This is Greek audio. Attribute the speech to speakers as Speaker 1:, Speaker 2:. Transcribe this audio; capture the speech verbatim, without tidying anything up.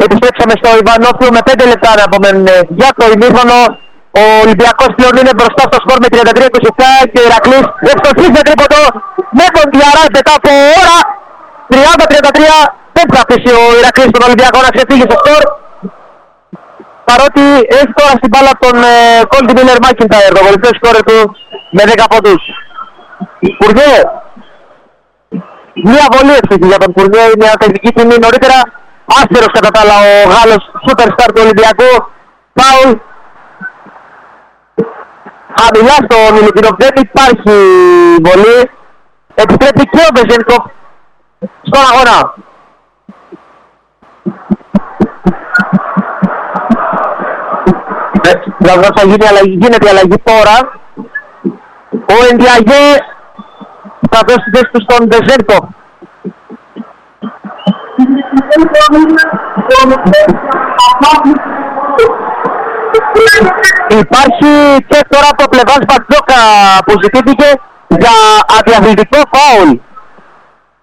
Speaker 1: Επιστρέψαμε στο Ιβανόφιο με πέντε λεπτά να απομένουν για το ημίχρονο. Ο Ολυμπιακός πλέον είναι μπροστά στο σκορ με τριάντα τρία είκοσι επτά και ο Ηρακλής ευστοχής με τρίποντο με τον Διαράς μετά από ώρα. τριάντα τριάντα τρία δεν θα αφήσει ο Ηρακλής τον Ολυμπιακό να ξεφύγει στο σκορ. Παρότι έχει τώρα στην μπάλα τον Κόλτι Μίλλερ Μάκιντάιρ, το βοηθό σκόρερ του με δέκα πόντους. Κουρνιέ. Μία βολή ευτυχή για τον Κουρνιέ, μια τεχνική τιμή νωρίτερα. Άστερος κατά τα άλλα ο Γάλλος σούπερσταρ του Ολυμπιακού. Φάουλ. Χαμηλά στο Μιλουτινόφ, δεν υπάρχει βολή. Επιστρέφει και ο Βεζένκοφ στον αγώνα. Δηλαδή θα γίνει αλλαγή, γίνεται η αλλαγή τώρα. Ο Ενδιαγέ θα δώσει τη θέση του στον Βεζένκοφ. Υπάρχει και τώρα το πλευράς Μπατζόκα που ζητήθηκε για αδιαθλητικό φάουλ